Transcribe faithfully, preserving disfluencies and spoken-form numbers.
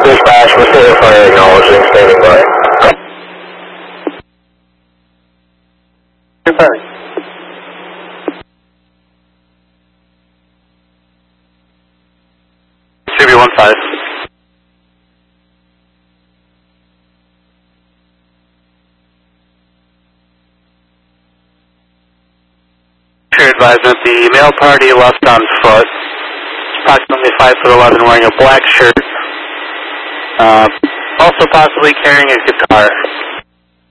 Dispatch, Mosquito Fire acknowledging, standing by. Fire. C B one five. Your advisement, the male party left on foot, approximately five foot eleven, wearing a black shirt, uh, also possibly carrying a guitar.